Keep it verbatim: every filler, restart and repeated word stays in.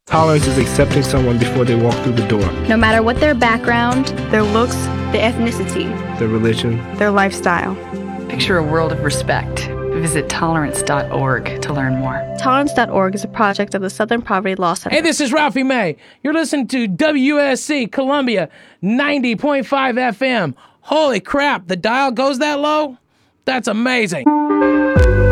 Tolerance is accepting someone before they walk through the door. No matter what their background, their looks, their ethnicity, their religion, their lifestyle. Picture a world of respect. Visit tolerance dot org to learn more. Tolerance dot org is a project of the Southern Poverty Law Center. Hey, this is Ralphie May. You're listening to W S C Columbia ninety point five F M. Holy crap, the dial goes that low? That's amazing.